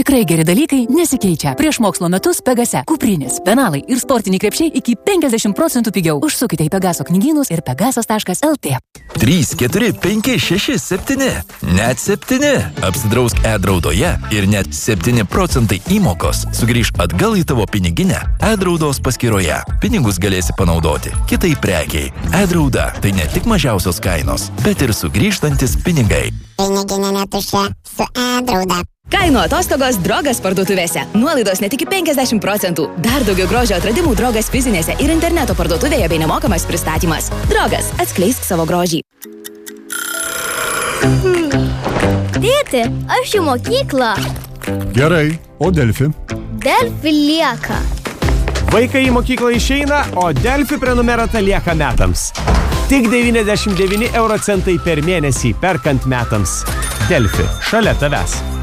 Tikrai geri dalykai nesikeičia. Prieš mokslo metus Pegase. Kuprinės, penalai ir sportiniai krepšiai iki 50% pigiau. Užsukite į Pegaso knygynus ir pegasas.lt. 3, 4, 5, 6, 7. Net 7. Apsidrausk e-draudoje ir net 7% įmokos sugrįž atgal į tavo piniginę e-draudos paskyroje. Pinigus galėsi panaudoti kitai prekiai. E-drauda tai ne tik mažiausios kainos, bet ir sugrįžtantis pinigai. Piniginė netuščia su e-drauda. Kainų atostogos Drogas parduotuvėse. Nuolaidos net iki 50%. Dar daugiau grožio atradimų Drogas fizinėse ir interneto parduotuvėje bei nemokamas pristatymas. Drogas, atskleisk savo grožį. Tėti, aš į mokyklą. Gerai, o Delfi? Delfi lieka. Vaikai į mokyklą išeina, o Delfi prenumerata lieka metams. Tik 99 € per mėnesį perkant metams. Delfi, šalia tavęs.